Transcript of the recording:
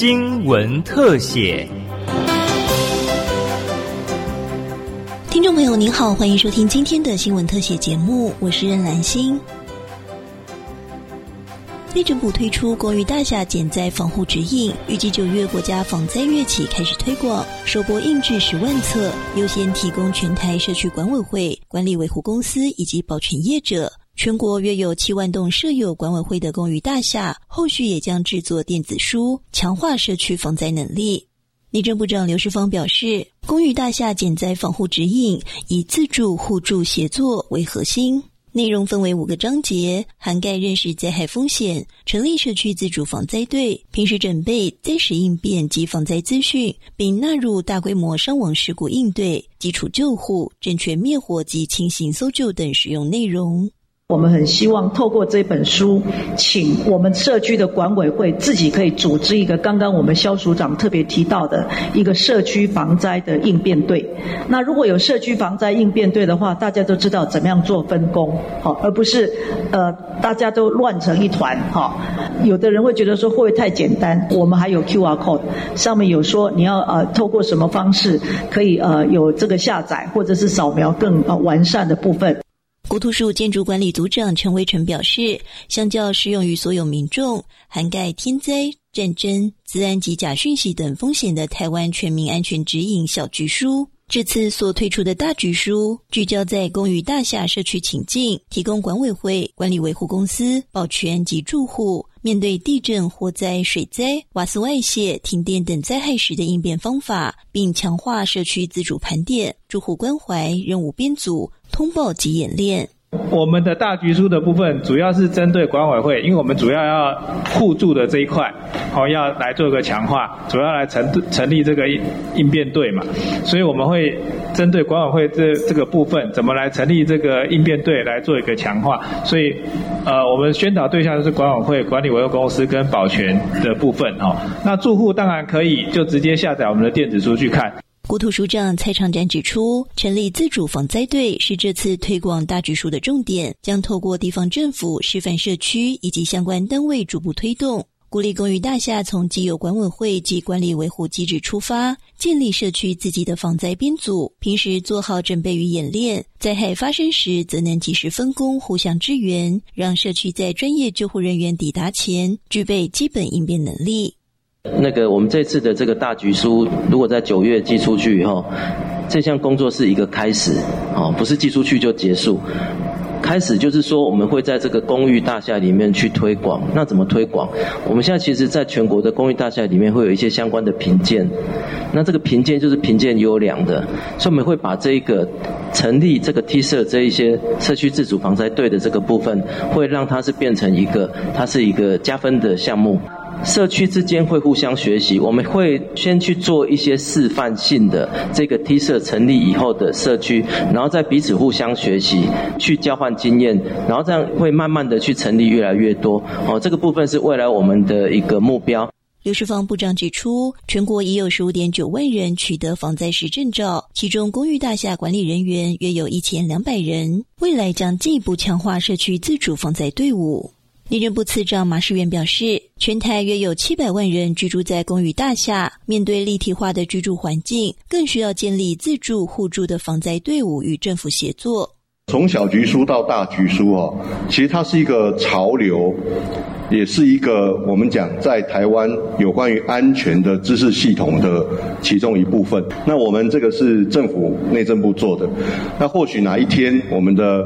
新闻特写。 听众朋友您好，欢迎收听今天的新闻特写节目，我是任兰心。内政部推出公寓大厦减灾防护指引，预计9月国家防灾月起开始推广，首波印制10万册，优先提供全台社区管委会、管理维护公司以及保全业者。全国约有7万栋设有管委会的公寓大厦，后续也将制作电子书，强化社区防灾能力。内政部长刘世芳表示，公寓大厦减灾防护指引以自助、互助、协作为核心，内容分为5个章节，涵盖认识灾害风险、成立社区自主防灾队、平时准备、灾时应变及防灾资讯，并纳入大规模伤亡事故应对、基础救护、正确灭火及轻型搜救等实用内容。 我们很希望透过这本书，请我们社区的管委会自己可以组织一个刚刚我们肖署长特别提到的一个社区防灾的应变队。那如果有社区防灾应变队的话，大家都知道怎么样做分工，而不是大家都乱成一团。有的人会觉得说会不会太简单，我们还有 QR code 上面有说你要透过什么方式可以有这个下载或者是扫描更完善的部分。 国土署建筑管理组长陈维成表示，相较适用于所有民众，涵盖天灾、战争、资安及假讯息等风险的台湾全民安全指引小局书，这次所推出的大局书聚焦在公寓大厦社区情境，提供管委会、管理维护公司、保全及住户面对地震、火灾、水灾、瓦斯外泄、停电等灾害时的应变方法，并强化社区自主盘点、住户关怀、任务编组、通报及演练。 我们的大局书的部分主要是针对管委会，因为我们主要要互助的这一块，要来做一个强化，主要来成立这个应变队嘛，所以我们会针对管委会这个部分，怎么来成立这个应变队来做一个强化。所以我们宣导对象就是管委会、管理维护公司跟保全的部分。那住户当然可以就直接下载我们的电子书去看。 国土署长蔡长展指出，成立自主防灾队是这次推广大局书的重点，将透过地方政府、示范社区以及相关单位逐步推动，鼓励公寓大厦从既有管委会及管理维护机制出发，建立社区自己的防灾编组，平时做好准备与演练，灾害发生时则能及时分工，互相支援，让社区在专业救护人员抵达前具备基本应变能力。 我们这次的这个大局书，如果在9月寄出去以后，这项工作是一个开始，不是寄出去就结束。开始就是说，我们会在这个公寓大厦里面去推广。那怎么推广？我们现在其实在全国的公寓大厦里面会有一些相关的评鉴，那这个评鉴就是评鉴优良的，所以我们会把这个成立这个 T 社这一些社区自主防灾队的这个部分，会让它是变成它是一个加分的项目。社区之间会互相学习，我们会先去做一些示范性的这个 T 社成立以后的社区，然后再彼此互相学习，去交换经验，然后这样会慢慢的去成立越来越多。这个部分是未来我们的一个目标。 刘世芳部长指出，全国已有 15.9 万人取得防灾时证照，其中公寓大厦管理人员约有1200人，未来将进一步强化社区自主防灾队伍。内政部次长马世元表示，全台约有700万人居住在公寓大厦，面对立体化的居住环境，更需要建立自助互助的防灾队伍与政府协作。 从小局书到大局书其实它是一个潮流，也是一个我们讲在台湾有关于安全的知识系统的其中一部分。那我们这个是政府内政部做的，那或许哪一天我们的